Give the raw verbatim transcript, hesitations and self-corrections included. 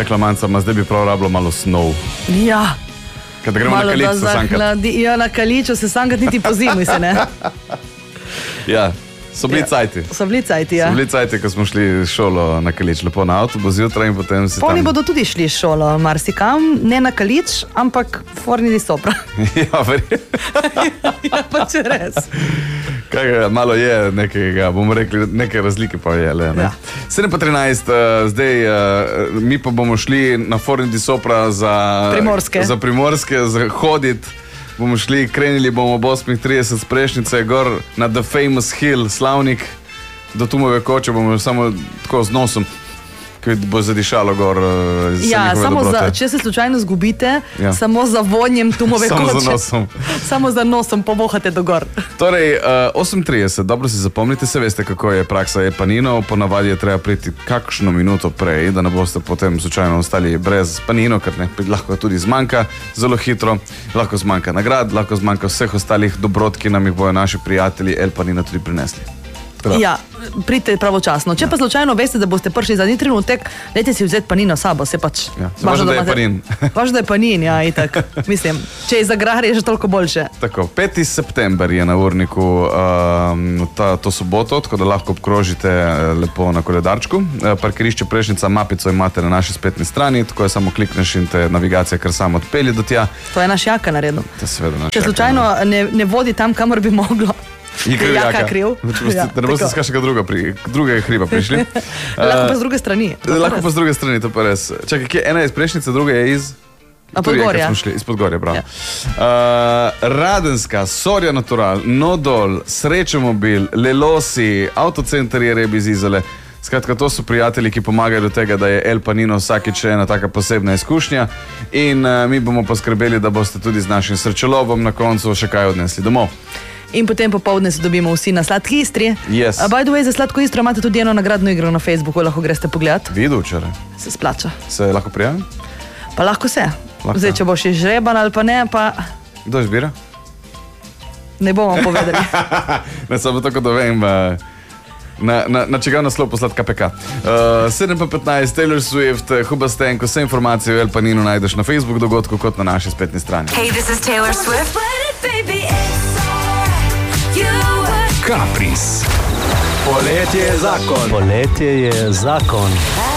rekla manjca, ma zdaj bi prav rabilo malo snov. Ja. Kada gremo na Kalič se sankat. Ja, na Kaliču se sankat niti po zimi se, ne? Ja, so bili Ja. cajti. So bili cajti, ja. So bili cajti, ko smo šli šolo na Kalič, lepo na avtobus zjutraj in potem si Oni tam... bodo tudi šli s šolo, marsikam, ne na Kalič, ampak Forni di Sopra. Ja, verjetno. Ja, pa če res. Kaj, malo je nekega, bomo rekli, neke razlike pa je. Le, ne? Ja. sedem pa trinajst, uh, zdaj uh, mi pa bomo šli na Forni di Sopra za Primorske. Za primorske, za hodit. Bomo šli, krenili bomo ob osem trideset s Prešnice gor na The Famous Hill, Slavnik, do Tumove koče bomo samo tako z nosom, ki bo zadišalo gor. Uh, Ja, samo za, če se slučajno zgubite, Ja. samo za vonjem Tumove Samo koče. za nosom. Samo za nosom povohate do gor. Torej, uh, osem trideset, dobro si zapomnite, se veste, kako je praksa e-paninov, ponavadi je treba priti kakšno minuto prej, da ne boste potem slučajno ostali brez panino, ker ne, lahko tudi zmanjka zelo hitro, lahko zmanjka nagrad, lahko zmanjka vseh ostalih dobrot, ki nam jih bojo naši prijatelji e-panina tudi prinesli. Prav. Ja, pridite pravočasno. Če pa slučajno veste, da boste prišli zadnji trenutek, dajte si vzeti panino sabo, se pač. Ja, se važno, da je imate- panin. Važno, da je panin, ja, itak. Mislim, če je iz Agrarja, je že toliko boljše. Tako, peti september je na urniku um, ta, to soboto, tako da lahko obkrožite eh, lepo na koledarčku. Uh, parkirišče Prešnica, mapico imate na naši spletni strani, tako je samo klikneš in te navigacija kar samo odpelje do tja. To je naš jaka naredil. To je seveda naš Če jaka, slučajno ne, ne vodi tam, kamor bi moglo. Je kriv jaka jaka. kriv. Če boste, Ja, da ne boste tako. z kakšnega druga pri, drugega hriba prišli. Lahko pa Uh, z druge strani. lahko pa z druge strani, to pa res. Čakaj, kje, ena je iz Prešnice, druga je iz... A Tudi Podgorja. enkrat smo šli, iz Podgorja, bravo. Ja. Uh, Radenska, Soria Natural, Nodol, Srečomobil, Lelosi, Avtocenter je Reb iz Izole. Skratka, to so prijatelji, ki pomagajo do tega, da je El Panino vsakič ena taka posebna izkušnja in uh, mi bomo poskrbeli, da boste tudi z našim srečelovom na koncu še kaj odnesli domov. In potem popovdne se dobimo vsi na Sladki Istri. Yes. A by the way, za Sladko Istro imate tudi eno nagradno igro na Facebooku, lahko greste pogledat. Videl včeraj. Se splača. Se lahko prijavim? Pa lahko se. Lahko. Zdaj, če boš izžreban ali pa ne, pa Kdo izbira? ne bomo povedali. Ne, samo tako, da vem, uh, na, na, na čigav naslov poslati K P K. Uh, sedem pa petnajst, Taylor Swift, Hubastenko, vse informacije o El Paninu najdeš na Facebook dogodku kot na naši spletni strani. Hey, this is Taylor Swift. Kapris. Poletje je zakon. Poletje je zakon.